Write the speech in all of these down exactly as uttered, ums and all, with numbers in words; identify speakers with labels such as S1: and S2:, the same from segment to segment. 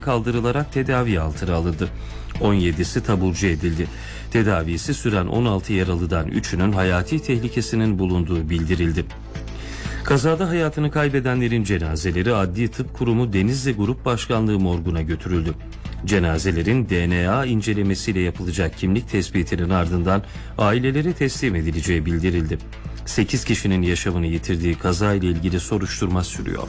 S1: kaldırılarak tedavi altına alındı. on yedisi taburcu edildi. Tedavisi süren on altı yaralıdan üçünün hayati tehlikesinin bulunduğu bildirildi. Kazada hayatını kaybedenlerin cenazeleri Adli Tıp Kurumu Denizli Grup Başkanlığı morguna götürüldü. Cenazelerin D N A incelemesiyle yapılacak kimlik tespitinin ardından ailelere teslim edileceği bildirildi. sekiz kişinin yaşamını yitirdiği kaza ile ilgili soruşturma sürüyor.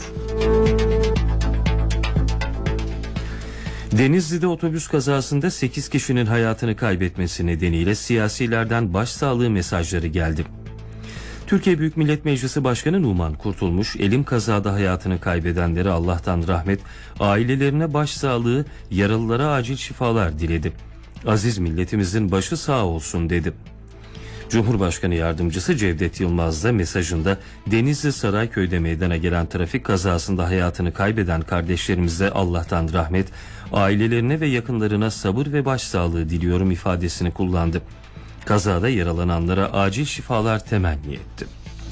S1: Denizli'de otobüs kazasında sekiz kişinin hayatını kaybetmesi nedeniyle siyasilerden başsağlığı mesajları geldi. Türkiye Büyük Millet Meclisi Başkanı Numan Kurtulmuş, elim kazada hayatını kaybedenlere Allah'tan rahmet, ailelerine başsağlığı, yaralılara acil şifalar diledi. Aziz milletimizin başı sağ olsun dedi. Cumhurbaşkanı Yardımcısı Cevdet Yılmaz da mesajında Denizli Sarayköy'de meydana gelen trafik kazasında hayatını kaybeden kardeşlerimize Allah'tan rahmet, ailelerine ve yakınlarına sabır ve başsağlığı diliyorum ifadesini kullandı. Kazada yaralananlara acil şifalar temenni etti.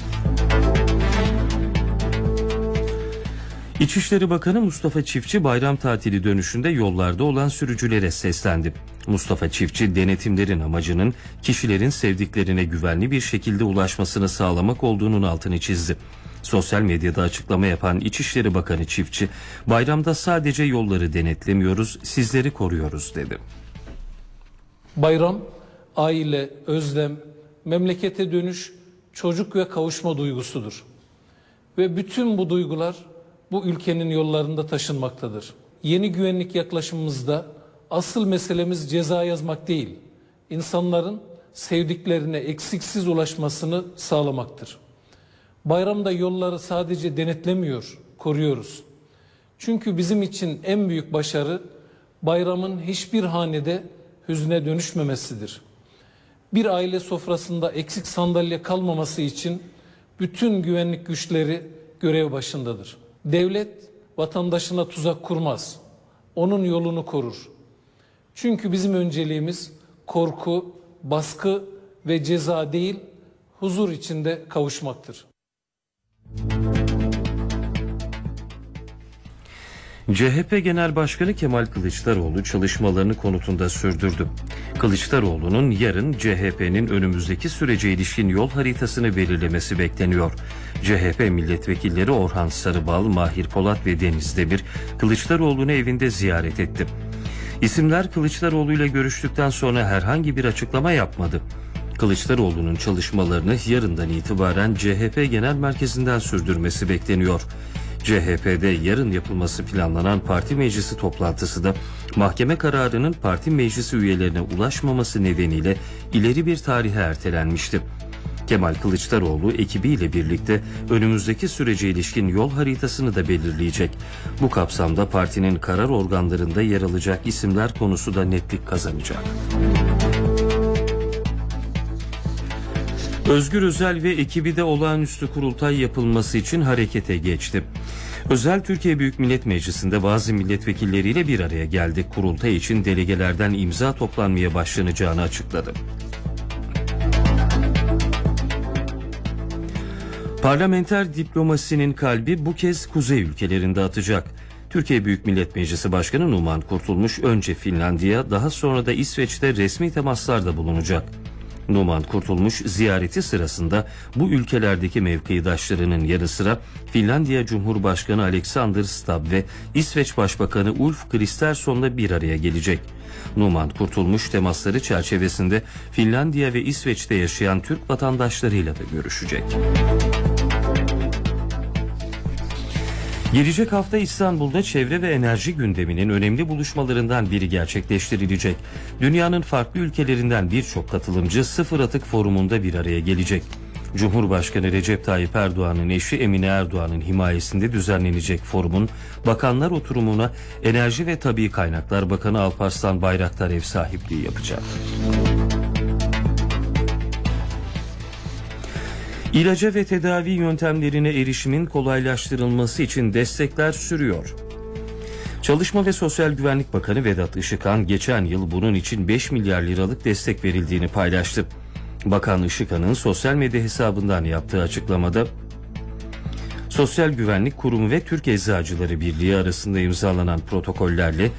S1: İçişleri Bakanı Mustafa Çiftçi bayram tatili dönüşünde yollarda olan sürücülere seslendi. Mustafa Çiftçi denetimlerin amacının kişilerin sevdiklerine güvenli bir şekilde ulaşmasını sağlamak olduğunun altını çizdi. Sosyal medyada açıklama yapan İçişleri Bakanı Çiftçi, bayramda sadece yolları denetlemiyoruz, sizleri koruyoruz dedi.
S2: Bayram, aile, özlem, memlekete dönüş, çocuk ve kavuşma duygusudur. Ve bütün bu duygular bu ülkenin yollarında taşınmaktadır. Yeni güvenlik yaklaşımımızda asıl meselemiz ceza yazmak değil, insanların sevdiklerine eksiksiz ulaşmasını sağlamaktır. Bayramda yolları sadece denetlemiyor, koruyoruz. Çünkü bizim için en büyük başarı bayramın hiçbir hanede hüzne dönüşmemesidir. Bir aile sofrasında eksik sandalye kalmaması için bütün güvenlik güçleri görev başındadır. Devlet vatandaşına tuzak kurmaz, onun yolunu korur. Çünkü bizim önceliğimiz korku, baskı ve ceza değil, huzur içinde kavuşmaktır.
S1: C H P Genel Başkanı Kemal Kılıçdaroğlu çalışmalarını konutunda sürdürdü. Kılıçdaroğlu'nun yarın C H P'nin önümüzdeki sürece ilişkin yol haritasını belirlemesi bekleniyor. C H P milletvekilleri Orhan Sarıbal, Mahir Polat ve Deniz Demir Kılıçdaroğlu'nu evinde ziyaret etti. İsimler Kılıçdaroğlu ile görüştükten sonra herhangi bir açıklama yapmadı. Kılıçdaroğlu'nun çalışmalarını yarından itibaren C H P Genel Merkezi'nden sürdürmesi bekleniyor. C H P'de yarın yapılması planlanan parti meclisi toplantısı da mahkeme kararının parti meclisi üyelerine ulaşmaması nedeniyle ileri bir tarihe ertelenmişti. Kemal Kılıçdaroğlu ekibiyle birlikte önümüzdeki sürece ilişkin yol haritasını da belirleyecek. Bu kapsamda partinin karar organlarında yer alacak isimler konusu da netlik kazanacak. Özgür Özel ve ekibi de olağanüstü kurultay yapılması için harekete geçti. Özel Türkiye Büyük Millet Meclisi'nde bazı milletvekilleriyle bir araya geldi. Kurultay için delegelerden imza toplanmaya başlanacağını açıkladı. Parlamenter diplomasinin kalbi bu kez kuzey ülkelerinde atacak. Türkiye Büyük Millet Meclisi Başkanı Numan Kurtulmuş önce Finlandiya, daha sonra da İsveç'te resmi temaslarda bulunacak. Numan Kurtulmuş ziyareti sırasında bu ülkelerdeki mevkidaşlarının yanı sıra Finlandiya Cumhurbaşkanı Alexander Stubb ve İsveç Başbakanı Ulf Kristersson'la bir araya gelecek. Numan Kurtulmuş temasları çerçevesinde Finlandiya ve İsveç'te yaşayan Türk vatandaşlarıyla da görüşecek. Gelecek hafta İstanbul'da çevre ve enerji gündeminin önemli buluşmalarından biri gerçekleştirilecek. Dünyanın farklı ülkelerinden birçok katılımcı Sıfır Atık Forumu'nda bir araya gelecek. Cumhurbaşkanı Recep Tayyip Erdoğan'ın eşi Emine Erdoğan'ın himayesinde düzenlenecek forumun bakanlar oturumuna Enerji ve Tabii Kaynaklar Bakanı Alparslan Bayraktar ev sahipliği yapacak. İlaca ve tedavi yöntemlerine erişimin kolaylaştırılması için destekler sürüyor. Çalışma ve Sosyal Güvenlik Bakanı Vedat Işıkhan geçen yıl bunun için beş milyar liralık destek verildiğini paylaştı. Bakan Işıkhan'ın sosyal medya hesabından yaptığı açıklamada, Sosyal Güvenlik Kurumu ve Türk Eczacıları Birliği arasında imzalanan protokollerle